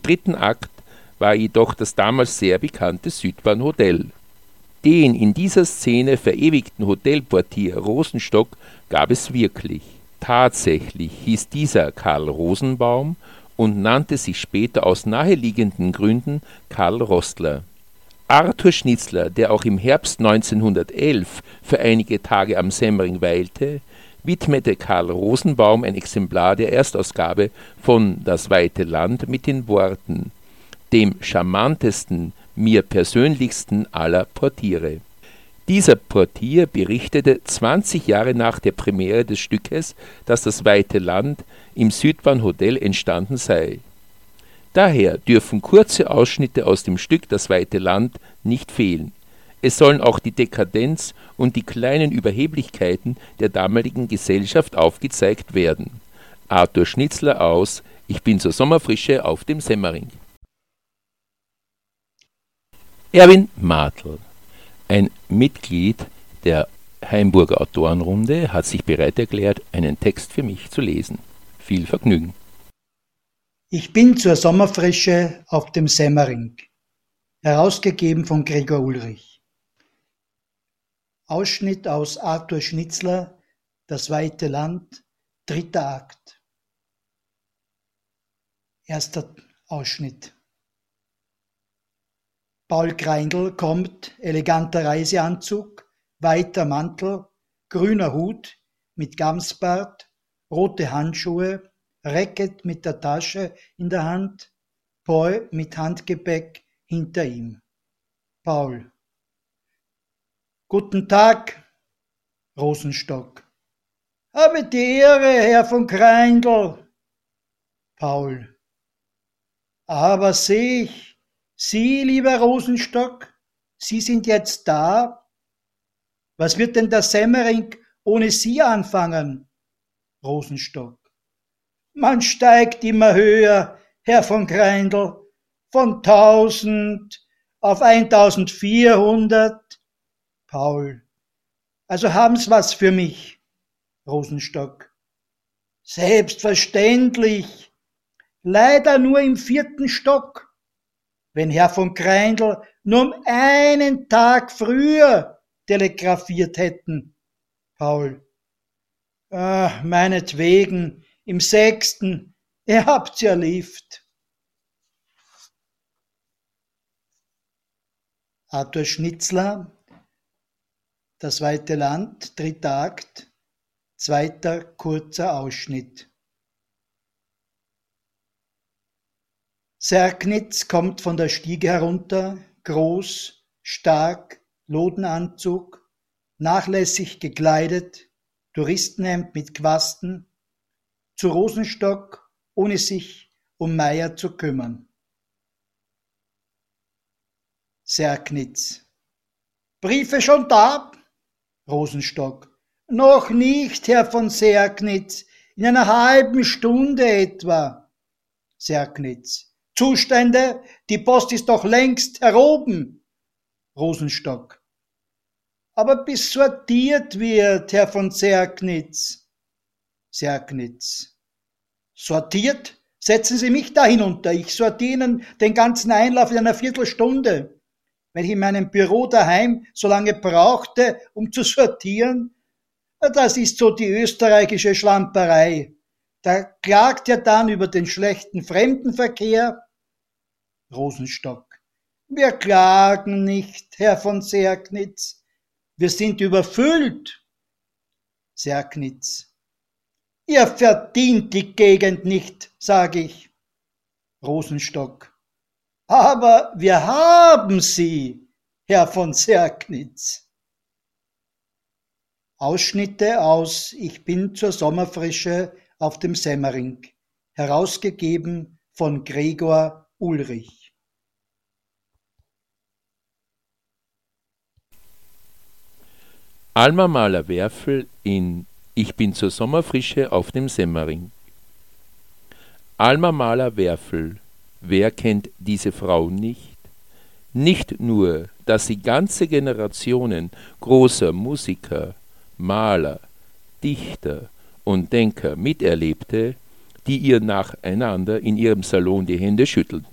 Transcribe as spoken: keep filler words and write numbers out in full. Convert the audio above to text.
dritten Akt war jedoch das damals sehr bekannte Südbahnhotel. Den in dieser Szene verewigten Hotelportier Rosenstock gab es wirklich. Tatsächlich hieß dieser Karl Rosenbaum und nannte sich später aus naheliegenden Gründen Karl Rostler. Arthur Schnitzler, der auch im Herbst neunzehnhundertelf für einige Tage am Semmering weilte, widmete Karl Rosenbaum ein Exemplar der Erstausgabe von Das weite Land mit den Worten: dem charmantesten, mir persönlichsten aller Portiere. Dieser Portier berichtete zwanzig Jahre nach der Premiere des Stückes, dass das weite Land im Südbahnhotel entstanden sei. Daher dürfen kurze Ausschnitte aus dem Stück Das weite Land nicht fehlen. Es sollen auch die Dekadenz und die kleinen Überheblichkeiten der damaligen Gesellschaft aufgezeigt werden. Arthur Schnitzler aus Ich bin zur Sommerfrische auf dem Semmering. Erwin Martl, ein Mitglied der Hainburger Autorenrunde, hat sich bereit erklärt, einen Text für mich zu lesen. Viel Vergnügen. Ich bin zur Sommerfrische auf dem Semmering, herausgegeben von Gregor Ulrich. Ausschnitt aus Arthur Schnitzler, Das weite Land, dritter Akt. Erster Ausschnitt. Paul Greindl kommt, eleganter Reiseanzug, weiter Mantel, grüner Hut mit Gamsbart, rote Handschuhe, Racket mit der Tasche in der Hand, Paul mit Handgepäck hinter ihm. Paul. Guten Tag, Rosenstock. Habe die Ehre, Herr von Greindl. Paul. Aber seh ich, Sie, lieber Rosenstock, Sie sind jetzt da? Was wird denn der Semmering ohne Sie anfangen? Rosenstock. Man steigt immer höher, Herr von Greindl, von tausend auf eintausendvierhundert. Paul. Also haben's was für mich, Rosenstock. Selbstverständlich. Leider nur im vierten Stock. Wenn Herr von Greindl nur um einen Tag früher telegrafiert hätten. Paul. Ah, meinetwegen, im sechsten, ihr habt's ja Lift. Arthur Schnitzler, Das weite Land, dritter Akt, zweiter kurzer Ausschnitt. Sergnitz kommt von der Stiege herunter, groß, stark, Lodenanzug, nachlässig gekleidet, Touristenhemd mit Quasten, zu Rosenstock, ohne sich um Meier zu kümmern. Sergnitz. Briefe schon da? Rosenstock. Noch nicht, Herr von Sergnitz, in einer halben Stunde etwa. Sergnitz. Zustände, die Post ist doch längst heroben. Rosenstock. Aber bis sortiert wird, Herr von Sergnitz. Sergnitz. Sortiert? Setzen Sie mich da hinunter. Ich sortiere Ihnen den ganzen Einlauf in einer Viertelstunde. Wenn ich in meinem Büro daheim so lange brauchte, um zu sortieren, das ist so die österreichische Schlamperei. Da klagt er dann über den schlechten Fremdenverkehr. Rosenstock. Wir klagen nicht, Herr von Sergnitz. Wir sind überfüllt. Sergnitz. Ihr verdient die Gegend nicht, sag ich. Rosenstock. Aber wir haben sie, Herr von Sergnitz. Ausschnitte aus Ich bin zur Sommerfrische auf dem Semmering, herausgegeben von Gregor Ulrich. Alma Mahler-Werfel in Ich bin zur Sommerfrische auf dem Semmering. Alma Mahler-Werfel, wer kennt diese Frau nicht? Nicht nur, dass sie ganze Generationen großer Musiker, Maler, Dichter und Denker miterlebte, die ihr nacheinander in ihrem Salon die Hände schüttelten.